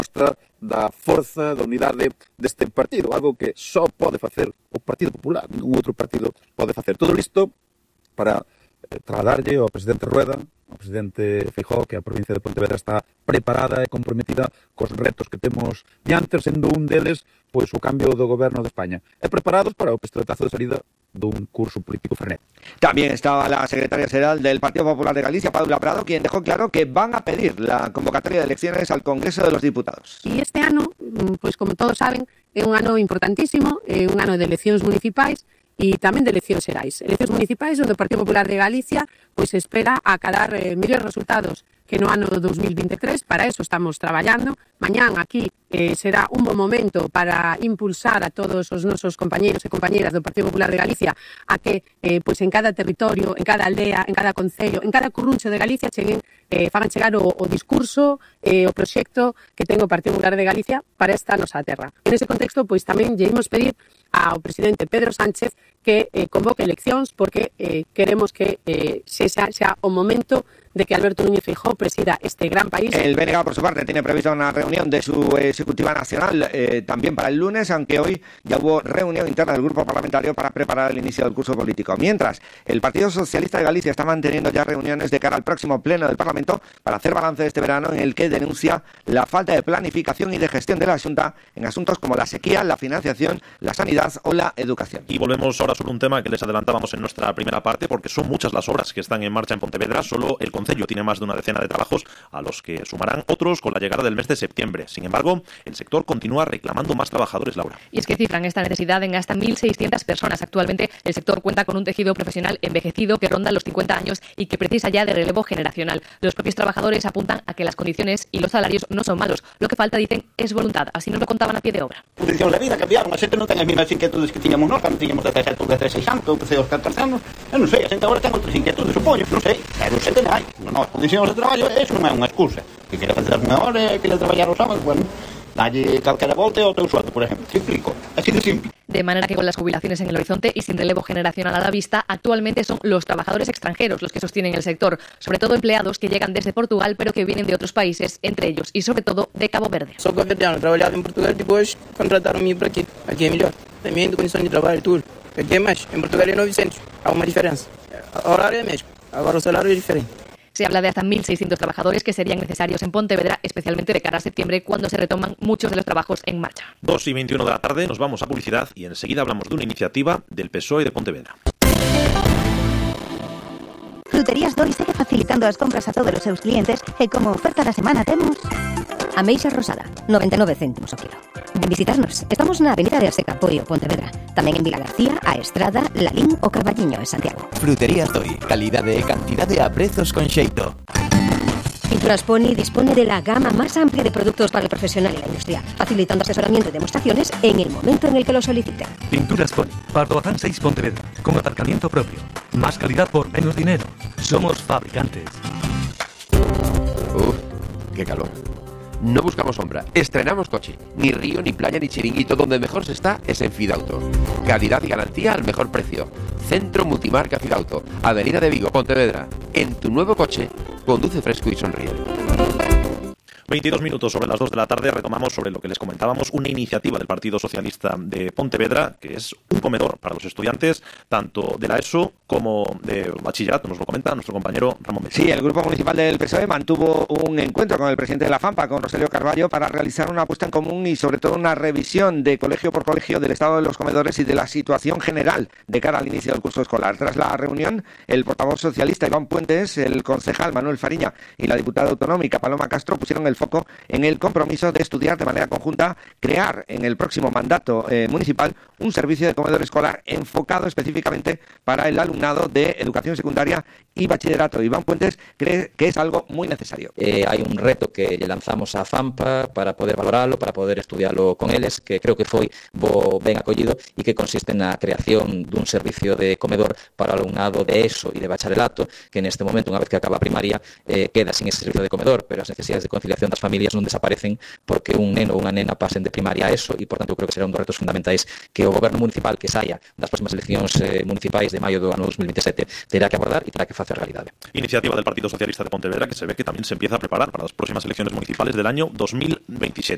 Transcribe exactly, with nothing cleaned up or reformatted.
mostra da forza, da unidade deste partido, algo que só pode facer o Partido Popular, ningún outro partido pode facer. Todo isto para eh, trasladarlle ao presidente Rueda, ao presidente Feijóo, que a provincia de Pontevedra está preparada e comprometida cos retos que temos diante, sendo un deles pois o cambio do goberno de España. E preparados para o pistoletazo de salida dun curso político frenético. También estaba la secretaria general del Partido Popular de Galicia, Paula Prado, quien dejó claro que van a pedir la convocatoria de elecciones al Congreso de los Diputados. E este ano, pois como todos saben, é un ano importantísimo, é un ano de eleccións municipais e tamén de eleccións xerais. Eleccións municipais onde o Partido Popular de Galicia pois espera acadar eh, mellores resultados que no ano dos mil veintitrés. Para eso estamos traballando. Mañán aquí eh, será un bom momento para impulsar a todos os nosos compañeiros e compañeiras do Partido Popular de Galicia a que eh, pois en cada territorio, en cada aldea, en cada concello, en cada curruncho de Galicia cheguen, eh, fagan chegar o, o discurso, eh, o proxecto que ten o Partido Popular de Galicia para esta nosa terra. En ese contexto, pois tamén lle imos pedir ao presidente Pedro Sánchez que eh, convoque eleccións porque eh, queremos que eh, xa, xa o momento de que Alberto Núñez Feijóo presida este gran país. El B N G, por su parte, tiene prevista una reunión de su Ejecutiva Nacional eh, también para el lunes, aunque hoy ya hubo reunión interna del grupo parlamentario para preparar el inicio del curso político. Mientras, el Partido Socialista de Galicia está manteniendo ya reuniones de cara al próximo pleno del Parlamento para hacer balance de este verano, en el que denuncia la falta de planificación y de gestión de la Xunta en asuntos como la sequía, la financiación, la sanidad o la educación. Y volvemos ahora sobre un tema que les adelantábamos en nuestra primera parte, porque son muchas las obras que están en marcha en Pontevedra. Solo el concello tiene más de una decena de trabajos, a los que sumarán otros con la llegada del mes de septiembre. Sin embargo, el sector continúa reclamando más trabajadores, Laura. Y es que cifran esta necesidad en hasta mil seiscientas personas. Actualmente, el sector cuenta con un tejido profesional envejecido que ronda los cincuenta años y que precisa ya de relevo generacional. Los propios trabajadores apuntan a que las condiciones y los salarios no son malos. Lo que falta, dicen, es voluntad. Así nos lo contaban a pie de obra. Condicións da vida cambiaron. A xente non ten as mesmas inquietudes que tiñamos nós, cando tiñamos dezasete ou dezasseis anos, ou trece ou catorce anos. Eu non sei, a xente agora ten outras inquietudes, supoño, non sei. Pero xente non hai. Non, as condicións de traballo, eso non é unha excusa. Que quere facer unha hora, que quere traballar os sábados, bueno, dalle calquera volta ao teu sueldo, por exemplo. Te explico. Así de simple. De manera que con las jubilaciones en el horizonte y sin relevo generacional a la vista, actualmente son los trabajadores extranjeros los que sostienen el sector, sobre todo empleados que llegan desde Portugal pero que vienen de otros países, entre ellos y sobre todo de Cabo Verde. Sou cabo-verdiano, trabalhado em Portugal, depois contrataram-me para aqui. Aqui é melhor. Também de condições de trabalho e tudo. Aqui é mais. Em Portugal é novecentos. Há uma diferença. O horário é mesmo. Agora o salário é diferente. Se habla de hasta mil seiscientos trabajadores que serían necesarios en Pontevedra, especialmente de cara a septiembre, cuando se retoman muchos de los trabajos en marcha. dos y veintiuno de la tarde, nos vamos a publicidad y enseguida hablamos de una iniciativa del P S O E de Pontevedra. Fruterías Dori segue facilitando as compras a todos os seus clientes e como oferta da semana temos ameixa rosada, noventa e nove céntimos o kilo. Ven visitarnos. Estamos na Avenida de Arseca, Poio, Pontevedra. Tamén en Vila García, A Estrada, Lalín ou Carballiño, en Santiago. Fruterías Dori, calidade e cantidade a prezos con xeito. Pinturas Pony dispone de la gama más amplia de productos para el profesional y la industria, facilitando asesoramiento y demostraciones en el momento en el que lo soliciten. Pinturas Pony, Pardo Bazán seis Pontevedra, con aparcamiento propio. Más calidad por menos dinero. Somos fabricantes. Uf, qué calor. No buscamos sombra, estrenamos coche. Ni río, ni playa, ni chiringuito. Donde mejor se está es en Fidauto. Calidad y garantía al mejor precio. Centro Multimarca Fidauto, Avenida de Vigo, Pontevedra. En tu nuevo coche, conduce fresco y sonríe. veintidós minutos sobre las dos de la tarde, retomamos sobre lo que les comentábamos, una iniciativa del Partido Socialista de Pontevedra, que es un comedor para los estudiantes, tanto de la ESO como de bachillerato, nos lo comenta nuestro compañero Ramón Mesa. Sí, el Grupo Municipal del P S O E mantuvo un encuentro con el presidente de la FAMPA, con Rogelio Carballo, para realizar una apuesta en común y sobre todo una revisión de colegio por colegio del estado de los comedores y de la situación general de cara al inicio del curso escolar. Tras la reunión, el portavoz socialista Iván Puentes, el concejal Manuel Fariña y la diputada autonómica Paloma Castro pusieron el foco en el compromiso de estudiar de manera conjunta, crear en el próximo mandato eh, municipal un servicio de comedor escolar enfocado específicamente para el alumnado de educación secundaria y bachillerato. Iván Puentes cree que es algo muy necesario. Eh, hai un reto que lle lanzamos á FAMPA para poder valoralo, para poder estudialo con eles, que creo que foi bo ben acollido e que consiste na creación dun servicio de comedor para o alumnado de ESO e de bacharelato, que neste momento, unha vez que acaba a primaria, eh, queda sin ese servicio de comedor, pero as necesidades de conciliación das familias non desaparecen porque un neno ou unha nena pasen de primaria a ESO e, por tanto, creo que será un dos retos fundamentais que o goberno municipal que saia das próximas eleccións eh, municipais de maio do ano dos mil veintisiete terá que abordar e terá que facer realidade. Iniciativa del Partido Socialista de Pontevedra que se ve que también se empieza a preparar para las próximas elecciones municipales del año dos mil veintisiete.